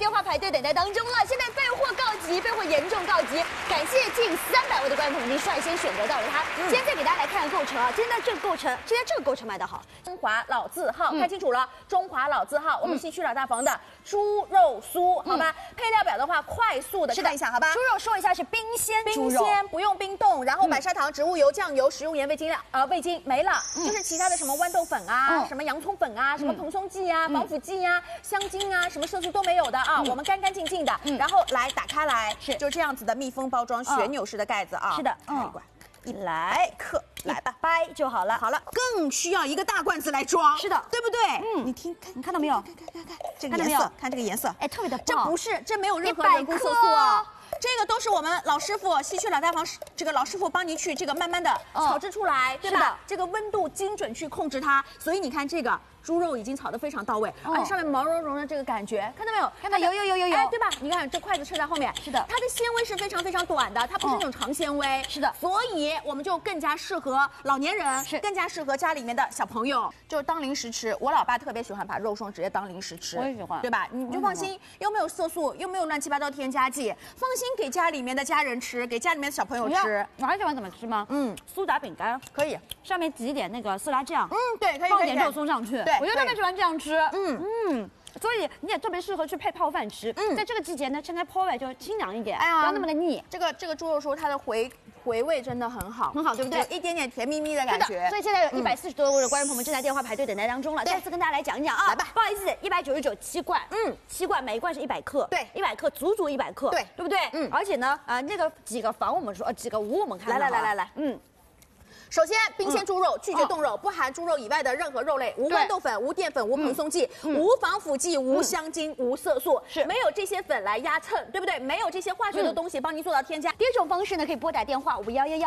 电话排队等待当中了。现在备货告急，备货严重告急，感谢近300位的观众朋友们已经率先选择到了它。今天再给大家来看购城啊，今天这个购城卖得好， 中华老字号，看清楚了，中华老字号，我们西区老大房的猪肉酥，好吧？配料表的话，快速的看一下，好吧？ 猪肉说一下是冰鲜猪肉， 不用冰冻，然后白砂糖、植物油、酱油、食用盐、味精没了，就是其他的什么豌豆粉啊，什么洋葱粉啊，什么蓬松剂啊、防腐剂啊、香精啊，什么色素都没有的啊，我们干干净净的，然后来打开来，是就这样子的密封包装，旋钮式的盖子啊， 是的， 一来克，来吧， 掰就好了。 好了，更需要一个大罐子来装， 是的， 对不对？ 你看到没有？ 看这个颜色，看这个颜色， 哎，特别的棒。这没有任何人工色素啊。这个都是我们老师傅西区老大房这个老师傅帮您去这个慢慢的炒制出来，对吧？这个温度精准去控制它，所以你看这个猪肉已经炒得非常到位，而且上面毛茸茸的这个感觉，看到没有？ 看到有， 哎，对吧？你看这筷子撑在后面， 是的， 它的纤维是非常非常短的，它不是那种长纤维， 是的， 所以我们就更加适合老年人，是更加适合家里面的小朋友，就是当零食吃。我老爸特别喜欢把肉松直接当零食吃， 我也喜欢， 对吧？你就放心，又没有色素，又没有乱七八糟添加剂，放心给家里面的家人吃，给家里面的小朋友吃。 我还喜欢怎么吃吗？苏打饼干可以， 上面挤一点那个色拉酱， 对，可以放点肉松上去， 对， 我就特别喜欢这样吃，所以你也特别适合去配泡饭吃。在这个季节呢，趁它泡味就清凉一点，不要那么的腻。 这个猪肉酥它的回味真的很好， 对不对？ 有一点点甜蜜蜜的感觉。 所以现在有140多位的观众朋友们正在电话排队等待当中了。再次跟大家来讲一讲啊， 来吧， 不好意思，199 7罐，7罐每一罐是100克， 对 ，100克足足100克，对不对？而且呢，那个几个房我们说，几个屋我们看， 来，首先，冰鲜猪肉拒绝冻肉，不含猪肉以外的任何肉类，无豌豆粉、无淀粉、无蓬松剂、无防腐剂、无香精、无色素，是没有这些粉来压蹭，对不对？没有这些化学的东西帮您做到添加。 第一种方式呢，可以拨打电话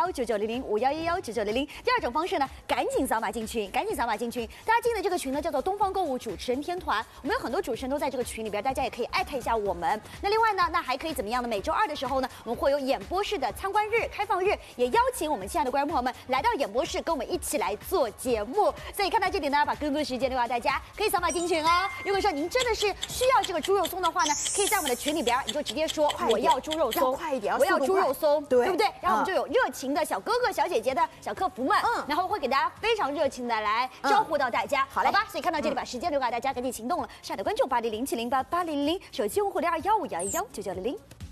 5111990051119900。第二种方式呢，赶紧扫码进群，大家进的这个群呢叫做东方购物主持人天团，我们有很多主持人都在这个群里边，大家也可以艾特一下我们。那另外呢，那还可以怎么样呢？每周2的时候呢，我们会有演播室的参观日、开放日，也邀请我们亲爱的观众朋友们来到演播室跟我们一起来做节目，所以看到这里呢，把更多时间的话，大家可以扫码进群哦。如果说您真的是需要这个猪肉松的话呢，可以在我们的群里边，你就直接说我要猪肉松， 快一点， 我要猪肉松，对不对？然后我们就有热情的小哥哥、小姐姐的小客服们，然后会给大家非常热情的来招呼到大家，好吧？所以看到这里，把时间留给大家，赶紧行动了。上海的观众8007088000，手机用户021511199900。